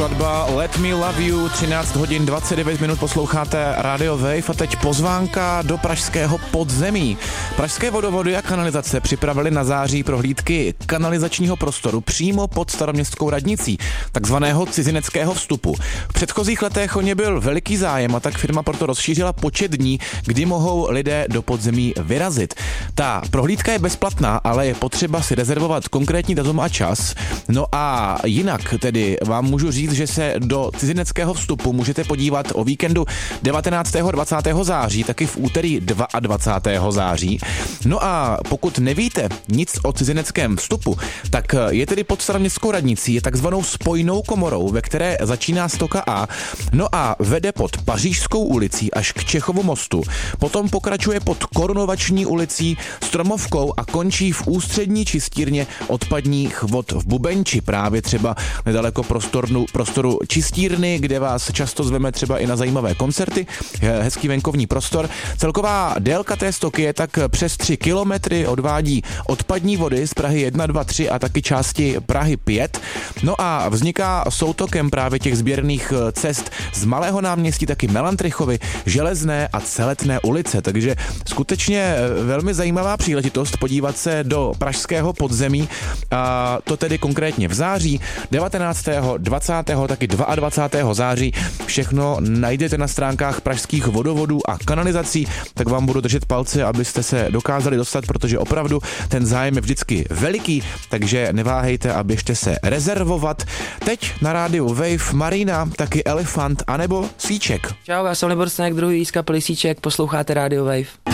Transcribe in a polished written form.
skladba Let Me Love You, 13 hodin 29 minut posloucháte Radio Wave a teď pozvánka do pražského podzemí. Pražské vodovody a kanalizace připravili na září prohlídky kanalizačního prostoru přímo pod Staroměstskou radnicí, takzvaného cizineckého vstupu. V předchozích letech o ně byl veliký zájem a tak firma proto rozšířila počet dní, kdy mohou lidé do podzemí vyrazit. Ta prohlídka je bezplatná, ale je potřeba si rezervovat konkrétní datum a čas. No a jinak tedy vám můžu říct, že se do cizineckého vstupu můžete podívat o víkendu 19. 20. září, taky v úterý 22. září. No a pokud nevíte nic o cizineckém vstupu, tak je tedy pod Staroměstskou radnicí, je takzvanou spojnou komorou, ve které začíná stoka A, no a vede pod Pařížskou ulicí až k Čechovu mostu, potom pokračuje pod Korunovační ulicí, Stromovkou a končí v ústřední čistírně odpadních vod v Bubenči, právě třeba nedaleko prostoru čistírny, kde vás často zveme třeba i na zajímavé koncerty, hezký venkovní prostor. Celková délka té stoky je tak přes 3 kilometry, odvádí odpadní vody z Prahy 1, 2, 3 a taky části Prahy 5. No a vzniká soutokem právě těch sběrných cest z Malého náměstí, taky Melantrichovy, Železné a Celetné ulice, takže skutečně velmi zajímavá příležitost podívat se do pražského podzemí, a to tedy konkrétně v září, 19., 20., taky 22. září. Všechno najdete na stránkách pražských vodovodů a kanalizací, tak vám budu držet palce, abyste se dokázali dostat, protože opravdu ten zájem je vždycky veliký, takže neváhejte a běžte se rezervovat. Teď na rádiu Wave Marina, taky Elefant, anebo Síček. Čau, já jsem Libor Staněk, druhý z kapely Síček, posloucháte Radio Wave.